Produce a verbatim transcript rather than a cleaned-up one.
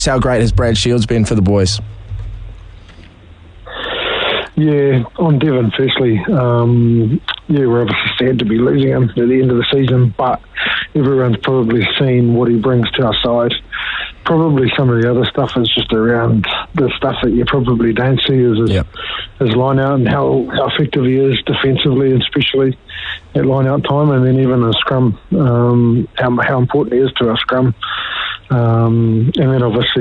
How great has Brad Shields been for the boys? Yeah, on Devon firstly, um, yeah, we're obviously sad to be losing him at the end of the season, but everyone's probably seen what he brings to our side. Probably some of the other stuff is just around the stuff that you probably don't see is his, yep. his line out and how, how effective he is defensively, and especially at line out time, and then even the scrum, um, how, how important he is to our scrum. Um, and then obviously